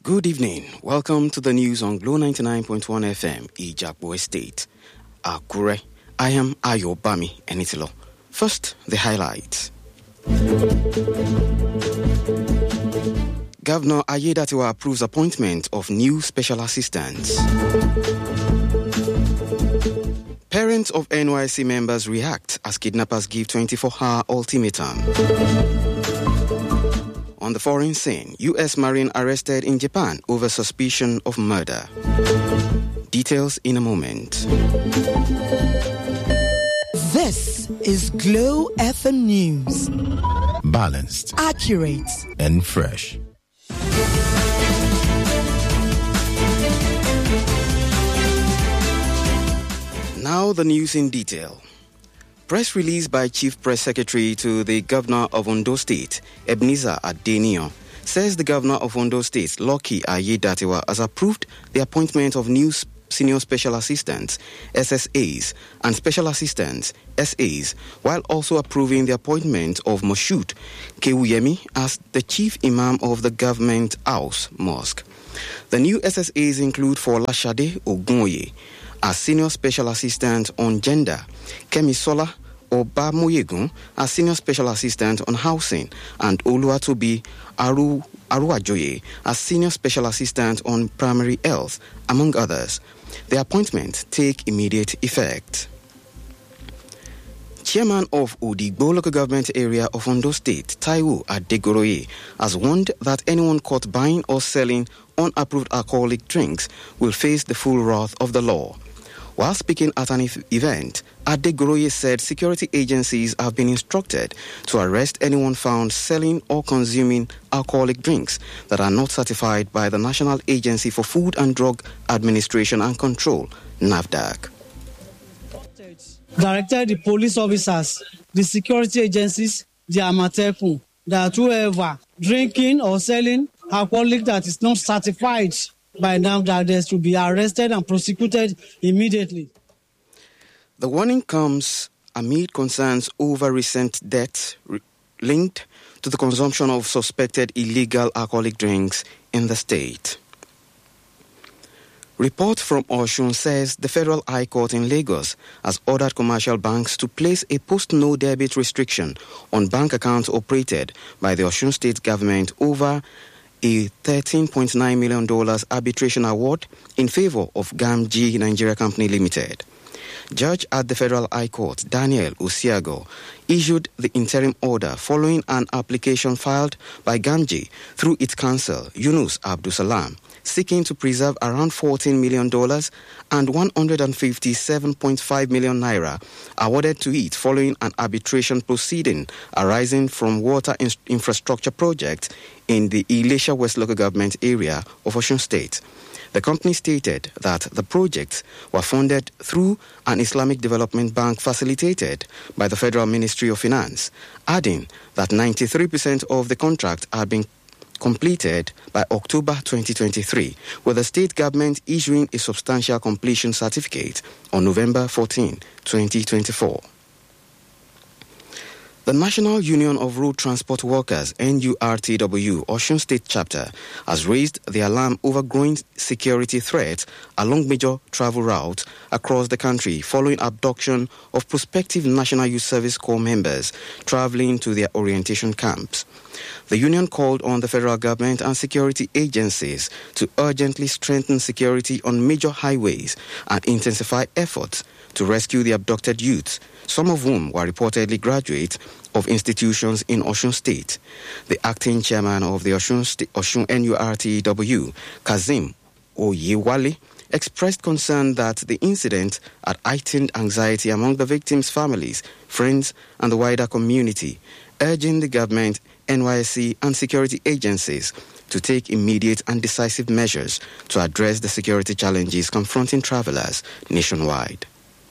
Good evening. Welcome to the news on Glow 99.1 FM, Ijapo Estate, Akure. I am Ayobami Enitilo. First, the highlights. Governor Ayedatiwa approves appointment of new special assistants. Parents of NYSC members react as kidnappers give 24-hour ultimatum. On the foreign scene, U.S. Marine arrested in Japan over suspicion of murder. Details in a moment. This is Glow FM News. Balanced, accurate, and fresh. Now the news in detail. Press release by Chief Press Secretary to the Governor of Ondo State, Ebenezer Adenio, says the Governor of Ondo State, Lucky Ayedatiwa, has approved the appointment of new Senior Special Assistants, SSAs, and Special Assistants, SAs, while also approving the appointment of Moshood Kewuyemi as the Chief Imam of the Government House Mosque. The new SSAs include Folashade Ogunye as Senior Special Assistant on Gender, Kemisola Obamoyegun as Senior Special Assistant on Housing, and Oluwatobi Aruajoye as Senior Special Assistant on Primary Health, among others. The appointments take immediate effect. Chairman of Odigbo Local Government Area of Ondo State, Taiwo Adegoroye, has warned that anyone caught buying or selling unapproved alcoholic drinks will face the full wrath of the law. While speaking at an event, Adegoroye said security agencies have been instructed to arrest anyone found selling or consuming alcoholic drinks that are not certified by the National Agency for Food and Drug Administration and Control, NAFDAC. Directed the police officers, the security agencies, the Amateku, that whoever drinking or selling alcoholic that is not certified by now, that they should be arrested and prosecuted immediately. The warning comes amid concerns over recent deaths linked to the consumption of suspected illegal alcoholic drinks in the state. Report from Osun says the Federal High Court in Lagos has ordered commercial banks to place a post-no debit restriction on bank accounts operated by the Osun State government over a $13.9 million arbitration award in favor of Gamji Nigeria Company Limited. Judge at the Federal High Court, Daniel Osiago, issued the interim order following an application filed by Gamji through its counsel, Yunus Abdusalam, seeking to preserve around $14 million and 157.5 million naira awarded to it following an arbitration proceeding arising from water infrastructure project in the Ilesha West Local Government area of Osun State. The company stated that the projects were funded through an Islamic Development Bank facilitated by the Federal Ministry of Finance, adding that 93% of the contract had been completed by October 2023, with the state government issuing a substantial completion certificate on November 14, 2024. The National Union of Road Transport Workers, NURTW, Osun State Chapter, has raised the alarm over growing security threats along major travel routes across the country following abduction of prospective National Youth Service Corps members traveling to their orientation camps. The union called on the federal government and security agencies to urgently strengthen security on major highways and intensify efforts to rescue the abducted youths, some of whom were reportedly graduates of institutions in Osun State. The acting chairman of the Osun NURTW, Kazim Oyewale, expressed concern that the incident had heightened anxiety among the victims' families, friends, and the wider community, urging the government, NYSC, and security agencies to take immediate and decisive measures to address the security challenges confronting travelers nationwide.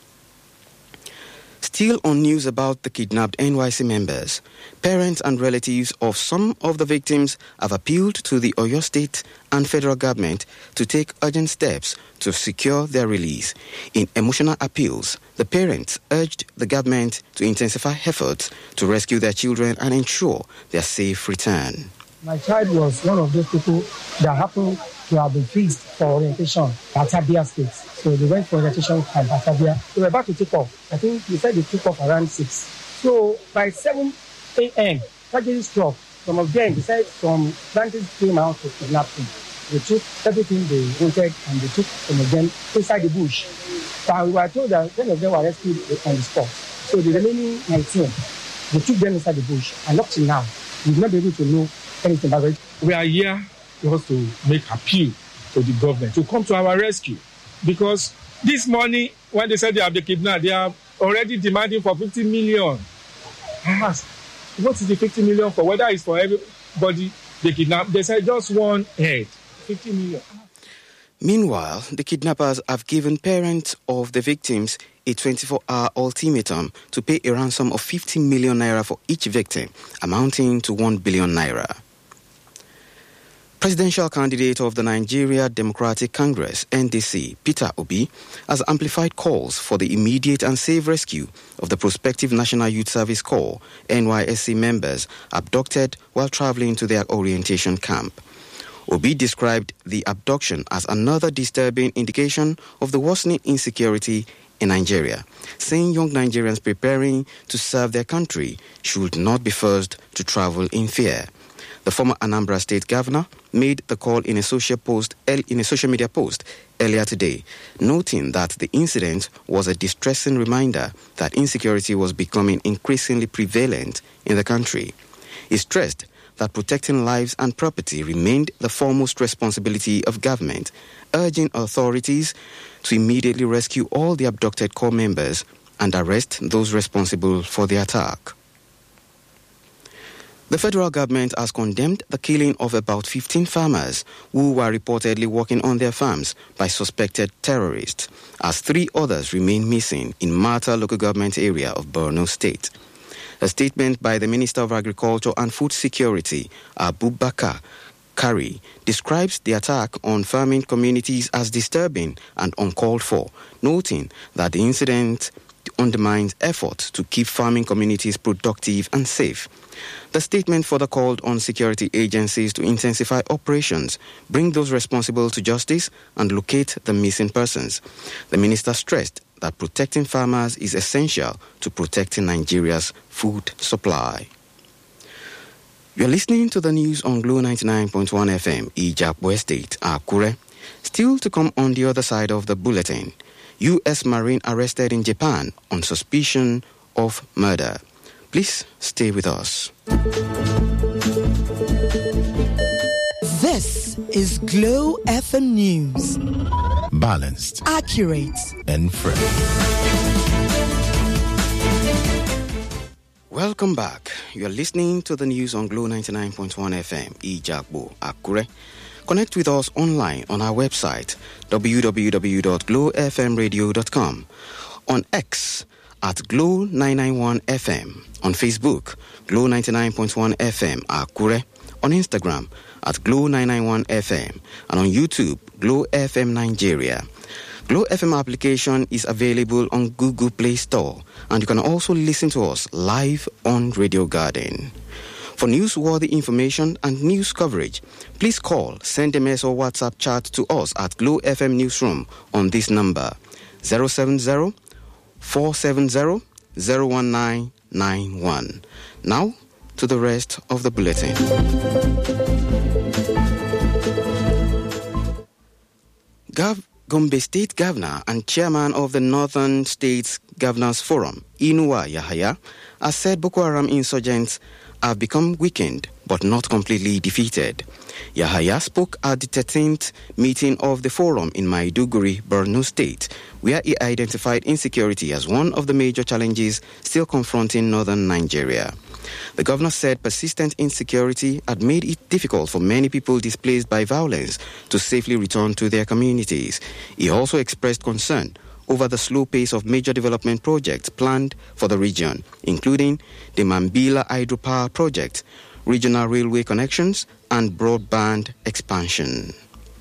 Still on news about the kidnapped NYSC members, parents and relatives of some of the victims have appealed to the Oyo State and federal government to take urgent steps to secure their release. In emotional appeals, the parents urged the government to intensify efforts to rescue their children and ensure their safe return. My child was one of those people that happened to have been fixed for orientation at Abia State. So they went for orientation camp at Abia. They were about to take off. I think they said they took off around 6. So by 7 a.m., tragedy struck. Some of them decided some bandits came out to kidnap them. They took everything they wanted and they took some of them inside the bush. So we were told that 10 of them were rescued on the spot. So the remaining 19, they took them inside the bush. And up to now, we've not been able to know anything about it. We are here just to make appeal to the government to come to our rescue. Because this morning, when they said they have been kidnapped, they are already demanding for 50 million. I asked, what is the 50 million for? Whether it's for everybody they kidnapped, they said just one head, 50 million. Meanwhile, the kidnappers have given parents of the victims a 24-hour ultimatum to pay a ransom of 50 million naira for each victim, amounting to 1 billion naira. Presidential candidate of the Nigeria Democratic Congress, NDC, Peter Obi, has amplified calls for the immediate and safe rescue of the prospective National Youth Service Corps, NYSC members abducted while traveling to their orientation camp. Obi described the abduction as another disturbing indication of the worsening insecurity in Nigeria, saying young Nigerians preparing to serve their country should not be forced to travel in fear. The former Anambra State Governor made the call in a social media post earlier today, noting that the incident was a distressing reminder that insecurity was becoming increasingly prevalent in the country. He stressed that protecting lives and property remained the foremost responsibility of government, urging authorities to immediately rescue all the abducted corps members and arrest those responsible for the attack. The federal government has condemned the killing of about 15 farmers who were reportedly working on their farms by suspected terrorists, as 3 others remain missing in Mata local government area of Borno State. A statement by the Minister of Agriculture and Food Security, Abubakar Kari, describes the attack on farming communities as disturbing and uncalled for, noting that the incident undermines efforts to keep farming communities productive and safe. The statement further called on security agencies to intensify operations, bring those responsible to justice, and locate the missing persons. The minister stressed that protecting farmers is essential to protecting Nigeria's food supply. You're listening to the news on Glo 99.1 FM, Ijapo Estate, Akure. Still to come on the other side of the bulletin, U.S. Marine arrested in Japan on suspicion of murder. Please stay with us. This is Glo FM News. Balanced, Accurate, and fresh. Welcome back. You're listening to the news on Glo 99.1 FM, Ijapo, Akure. Connect with us online on our website, www.glowfmradio.com, on X at Glow991FM, on Facebook, Glow99.1 FM, Akure, on Instagram at Glow991FM, and on YouTube, Glow FM Nigeria. Glow FM application is available on Google Play Store, and you can also listen to us live on Radio Garden. For newsworthy information and news coverage, please call, send a message or WhatsApp chat to us at Glow FM Newsroom on this number, 070-470-01991. Now, to the rest of the bulletin. Gombe State Governor and Chairman of the Northern States Governors Forum, Inuwa Yahaya, has said Boko Haram insurgents have become weakened but not completely defeated. Yahaya spoke at the 13th meeting of the forum in Maiduguri, Borno State, where he identified insecurity as one of the major challenges still confronting northern Nigeria. The governor said persistent insecurity had made it difficult for many people displaced by violence to safely return to their communities. He also expressed concern over the slow pace of major development projects planned for the region, including the Mambila Hydropower Project, regional railway connections, and broadband expansion.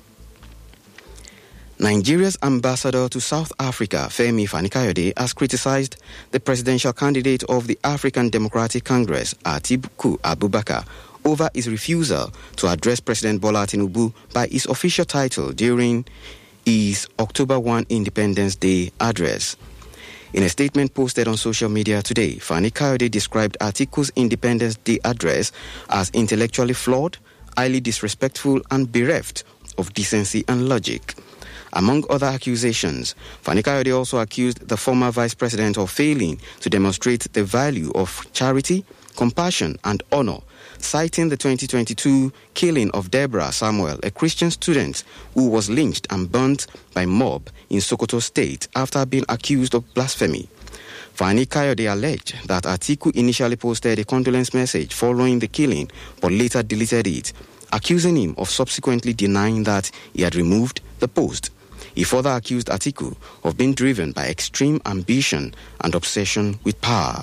Nigeria's ambassador to South Africa, Femi Fani-Kayode, has criticized the presidential candidate of the African Democratic Congress, Atiku Abubakar, over his refusal to address President Bola Tinubu by his official title during his October 1 Independence Day address. In a statement posted on social media today, Fani Kayode described Atiku's Independence Day address as intellectually flawed, highly disrespectful and bereft of decency and logic. Among other accusations, Fani Kayode also accused the former vice president of failing to demonstrate the value of charity, compassion and honor, citing the 2022 killing of Deborah Samuel, a Christian student who was lynched and burnt by mob in Sokoto State after being accused of blasphemy. Fani Kayode alleged that Atiku initially posted a condolence message following the killing, but later deleted it, accusing him of subsequently denying that he had removed the post. He further accused Atiku of being driven by extreme ambition and obsession with power.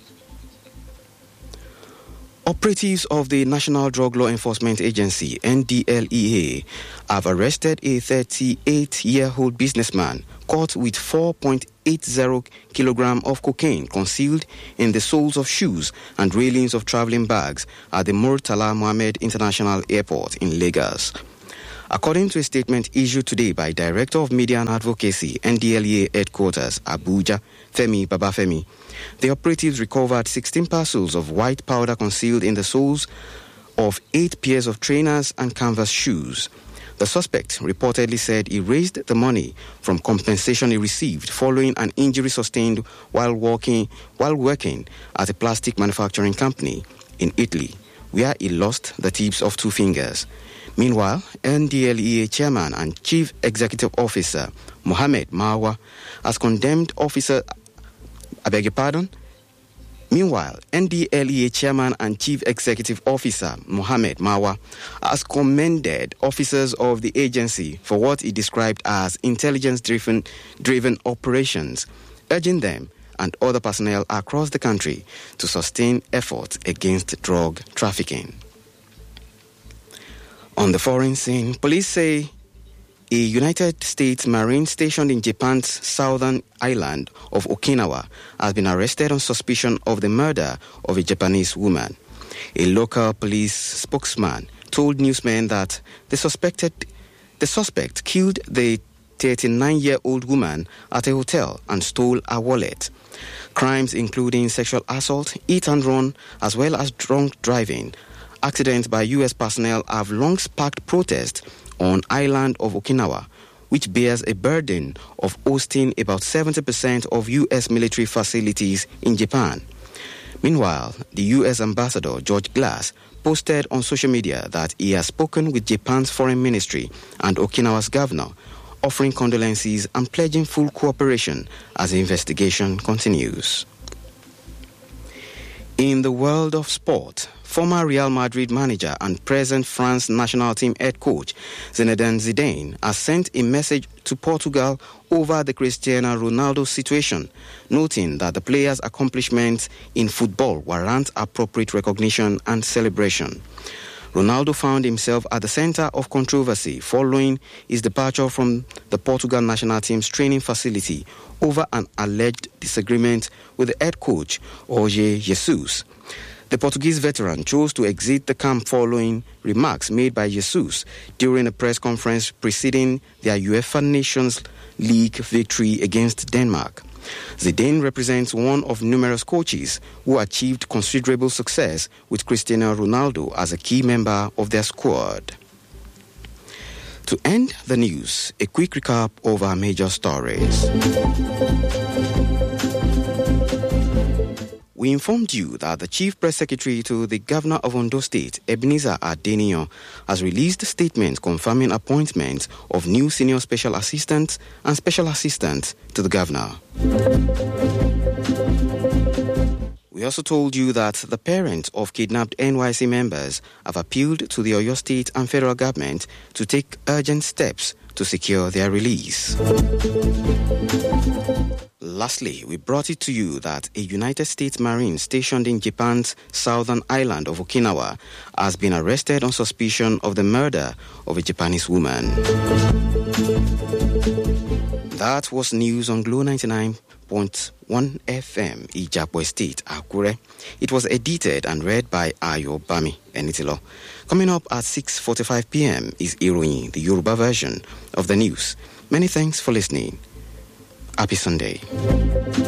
Operatives of the National Drug Law Enforcement Agency, NDLEA, have arrested a 38-year-old businessman caught with 4.80 kilograms of cocaine concealed in the soles of shoes and railings of traveling bags at the Murtala Mohammed International Airport in Lagos. According to a statement issued today by Director of Media and Advocacy, NDLEA Headquarters, Abuja, Femi Babafemi, the operatives recovered 16 parcels of white powder concealed in the soles of 8 pairs of trainers and canvas shoes. The suspect reportedly said he raised the money from compensation he received following an injury sustained while working at a plastic manufacturing company in Italy, where he lost the tips of 2 fingers. Meanwhile, NDLEA Chairman and Chief Executive Officer Mohammed Marwa has condemned Meanwhile, NDLEA Chairman and Chief Executive Officer Mohammed Marwa has commended officers of the agency for what he described as intelligence-driven operations, urging them and other personnel across the country to sustain efforts against drug trafficking. On the foreign scene, police say a United States Marine stationed in Japan's southern island of Okinawa has been arrested on suspicion of the murder of a Japanese woman. A local police spokesman told newsmen that the suspect killed the 39-year-old woman at a hotel and stole her wallet. Crimes including sexual assault, hit and run, as well as drunk driving, accidents by U.S. personnel have long sparked protest on island of Okinawa, which bears a burden of hosting about 70% of U.S. military facilities in Japan. Meanwhile, the U.S. Ambassador George Glass posted on social media that he has spoken with Japan's foreign ministry and Okinawa's governor, offering condolences and pledging full cooperation as the investigation continues. In the world of sport, former Real Madrid manager and present France national team head coach Zinedine Zidane has sent a message to Portugal over the Cristiano Ronaldo situation, noting that the player's accomplishments in football warrant appropriate recognition and celebration. Ronaldo found himself at the center of controversy following his departure from the Portugal national team's training facility over an alleged disagreement with the head coach, Jorge Jesus. The Portuguese veteran chose to exit the camp following remarks made by Jesus during a press conference preceding their UEFA Nations League victory against Denmark. Zidane represents one of numerous coaches who achieved considerable success with Cristiano Ronaldo as a key member of their squad. To end the news, a quick recap of our major stories. We informed you that the Chief Press Secretary to the Governor of Ondo State, Ebenezer Adeniyo, has released statements confirming appointments of new senior special assistants and special assistants to the Governor. We also told you that the parents of kidnapped NYC members have appealed to the Oyo State and federal government to take urgent steps to secure their release. Lastly, we brought it to you that a United States Marine stationed in Japan's southern island of Okinawa has been arrested on suspicion of the murder of a Japanese woman. That was news on Glow 99.1 FM, Ijapo Estate, Akure. It was edited and read by Ayo Bami Enitilo. Coming up at 6:45 p.m. is Iroyin, the Yoruba version of the news. Many thanks for listening. Happy Sunday.